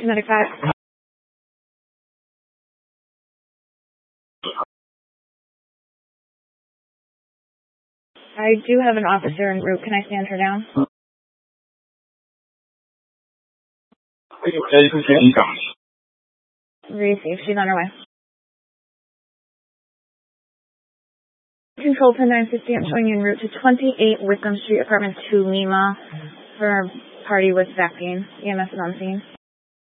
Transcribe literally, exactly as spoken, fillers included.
two ninety-five. I do have an officer en route. Can I stand her down? Receive. She's on her way. Control ten nine fifty. I'm showing you en route to twenty-eight Wickham Street, apartment two, Lima, for a party with vaccine. E M S is on scene.